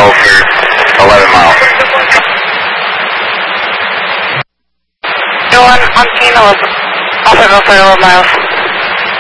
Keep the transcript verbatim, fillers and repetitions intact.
Milford, eleven miles. Go on, on Keno, off at Milford, eleven miles.